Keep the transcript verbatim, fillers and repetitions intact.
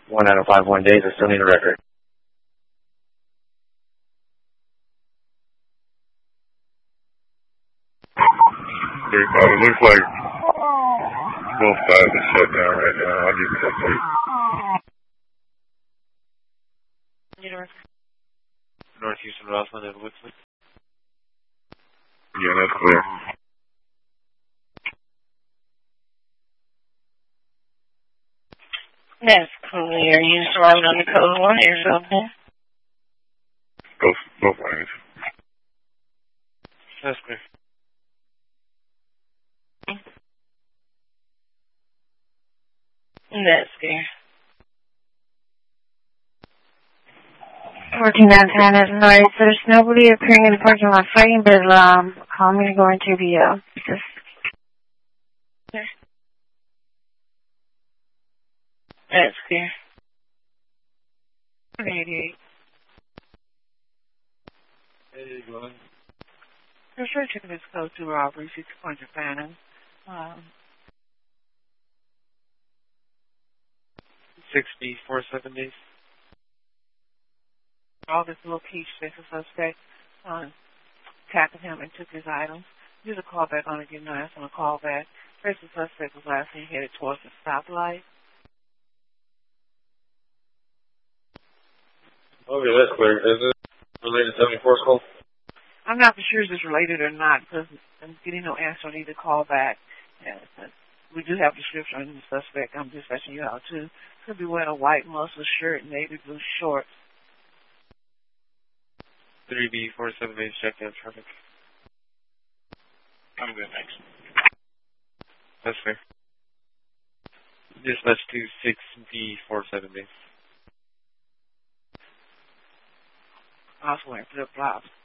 One out of five one days. I still need a record. It looks like both sides are shut down right now. I'll give you that date. North Houston, Roslyn, and Woodson. Yeah, that's clear. That's clear. You just arrived on the code one. Here's open. Both, both lanes. That's clear. That's clear. Working downtown is noise. There's nobody appearing in the parking lot fighting, but um, call me to go into the uh, just. That's clear. eighty-eight. eighty-one. There's sure chicken is close to robbery, six points of phantom. Um, sixty, four seventy. all this little peach face a suspect on tapping him and took his items. Use a callback on it, get nice on a callback. First the suspect was last seen headed towards the stoplight. Okay, that's clear. Is it related to seventy-four call? I'm not for sure if it's related or not because I'm getting no answer on either callback. Yeah, but we do have a description on the suspect. I'm dispatching you out too. Could be wearing a white muscle shirt and navy blue shorts. three B four seven eight, check in traffic. I'm good, thanks. That's fair. Dispatch to six B four seven eight. I was wearing flip flops.